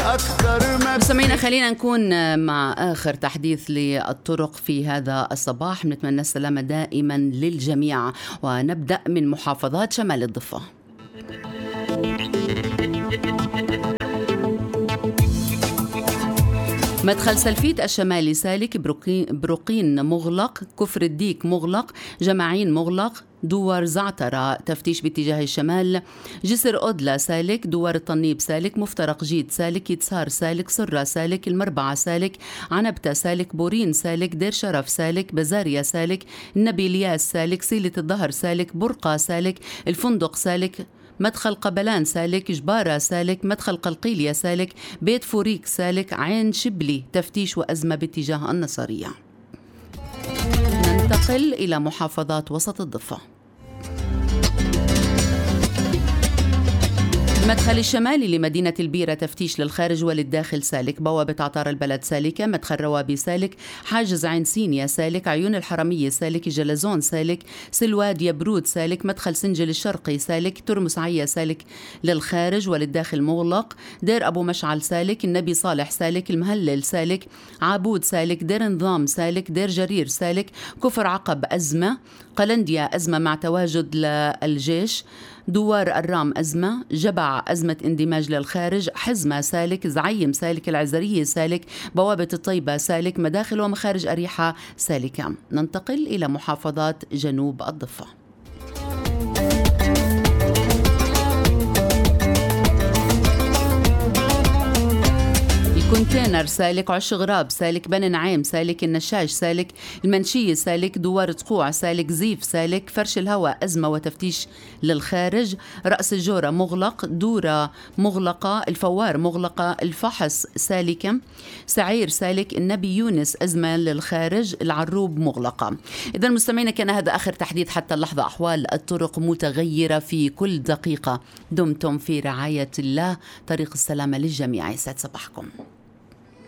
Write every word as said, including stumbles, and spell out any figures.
مستمعينا خلينا نكون مع آخر تحديث للطرق في هذا الصباح. نتمنى السلامة دائما للجميع، ونبدأ من محافظات شمال الضفة. مدخل سلفيت الشمالي سالك، بروقين مغلق، كفر الديك مغلق، جماعين مغلق، دوار زعترة تفتيش باتجاه الشمال، جسر أدلة سالك، دوار الطنيب سالك، مفترق جيد سالك، يتسار سالك، سرة سالك، المربعة سالك، عنبتة سالك، بورين سالك، دير شرف سالك، بزاريا سالك، النبي الياس سالك، سيلة الظهر سالك، برقة سالك، الفندق سالك، مدخل قبلان سالك، جبارة سالك، مدخل قلقيلية سالك، بيت فوريك سالك، عين شبلي تفتيش وأزمة باتجاه النصرية. ننتقل إلى محافظات وسط الضفة. المدخل الشمالي لمدينة البيرة تفتيش للخارج وللداخل سالك، بوابة عطار البلد سالكة، مدخل روابي سالك، حاجز عين سينيا سالك، عيون الحرمية سالك، جلزون سالك، سلواد يبرود سالك، مدخل سنجل الشرقي سالك، ترمس عيا سالك للخارج وللداخل مغلق، دير أبو مشعل سالك، النبي صالح سالك، المهلل سالك، عابود سالك، دير نظام سالك، دير جرير سالك، كفر عقب أزمة، قلنديا أزمة مع تواجد للجيش، دوار الرام أزمة، جبع أزمة اندماج للخارج، حزمة سالك، زعيم سالك، العزرية سالك، بوابة الطيبة سالك، مداخل ومخارج أريحة سالكة. ننتقل إلى محافظات جنوب الضفة. كونتينر سالك، عش غراب سالك، بن نعيم سالك، النشاش سالك، المنشية سالك، دوار تقوع سالك، زيف سالك، فرش الهواء أزمة وتفتيش للخارج، رأس الجورة مغلق، دورة مغلقة، الفوار مغلقة، الفحص سالكة، سعير سالك، النبي يونس أزمة للخارج، العروب مغلقة. إذا مستمعينا كان هذا آخر تحديث حتى اللحظة. أحوال الطرق متغيرة في كل دقيقة. دمتم في رعاية الله. طريق السلامة للجميع. يسعد صباحكم.